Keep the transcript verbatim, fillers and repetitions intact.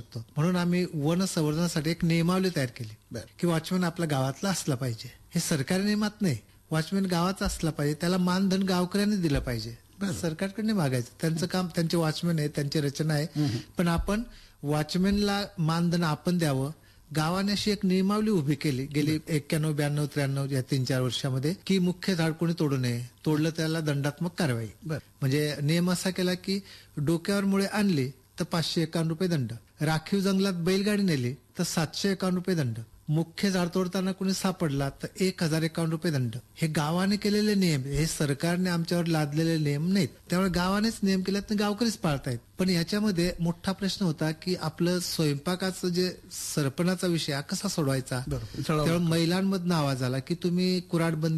शकतो. म्हणून आम्ही वन संवर्धनासाठी एक नियमावली तयार केली की वॉचमॅन आपल्या गावातला असला पाहिजे. हे सरकारी नियमात नाही, वॉचमॅन गावाचा असला पाहिजे, त्याला मानधन गावकऱ्यांनी दिलं पाहिजे, सरकारकडे मागायचं. त्यांचं काम, त्यांचे वॉचमॅन आहे, त्यांची रचना आहे, पण आपण वॉचमॅनला मानधन आपण द्यावं. गावाने अशी एक नियमावली उभी केली गेली एक्क्याण्णव ब्याण्णव त्र्याण्णव या तीन चार वर्षामध्ये की मुख्य झाड कोणी तोडू नये, तोडलं त्याला दंडात्मक कारवाई. म्हणजे नियम असा केला की डोक्यावर मुळे आणली तर पाचशे एकावन्न रुपये दंड, राखीव जंगलात बैलगाडी नेली तर सातशे एकावन्न रुपये दंड, मुख्य झाड तोडताना कोणी सापडला तर एक हजार एकावन्न रुपये दंड. हे गावाने केलेले नियम, हे सरकारने आमच्यावर लादलेले नियम नाहीत. त्यामुळे गावानेच नियम केले तर गावकरीच पाळतायत. पण याच्यामध्ये मोठा प्रश्न होता की आपलं स्वयंपाकाचं जे सरपणाचा विषय कसा सोडवायचा. त्यामुळे महिलांमधनं आवाज आला की तुम्ही कुऱ्हाडबंदी